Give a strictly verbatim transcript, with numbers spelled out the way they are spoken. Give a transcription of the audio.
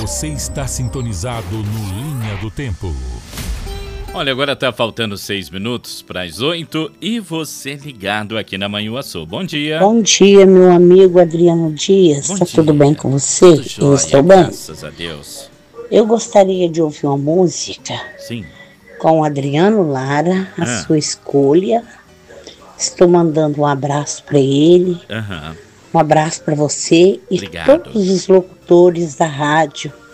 Você está sintonizado no Linha do Tempo. Olha, agora tá faltando seis minutos para as oito e você ligado aqui na Manhuaçu. Bom dia. Bom dia, meu amigo Adriano Dias. Bom Tá dia. tudo bem com você? Tudo jóia, Eu estou bem. graças a Deus. Eu gostaria de ouvir uma música Sim. com o Adriano Lara, a Ah. sua escolha. Estou mandando um abraço para ele, Aham. um abraço para você e Obrigado. todos os locutores da rádio